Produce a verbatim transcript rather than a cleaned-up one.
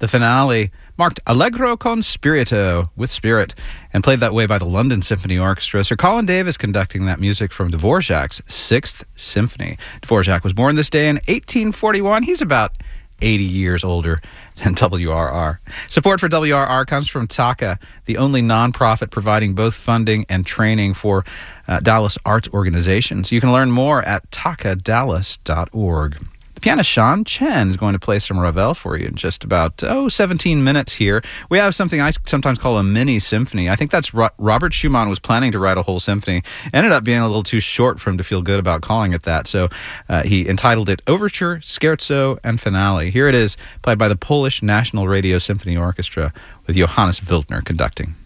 The finale marked Allegro con spirito, with spirit, and played that way by the London Symphony Orchestra. Sir Colin Davis conducting that music from Dvorak's Sixth Symphony. Dvorak was born this day in eighteen forty-one. He's about eighty years older than W R R. Support for W R R comes from Taka, the only nonprofit providing both funding and training for uh, Dallas arts organizations. You can learn more at taka dallas dot org. The pianist Sean Chen is going to play some Ravel for you in just about, oh, seventeen minutes here. We have something I sometimes call a mini symphony. I think that's Ro- Robert Schumann was planning to write a whole symphony. Ended up being a little too short for him to feel good about calling it that. So uh, he entitled it Overture, Scherzo, and Finale. Here it is, played by the Polish National Radio Symphony Orchestra with Johannes Wildner conducting.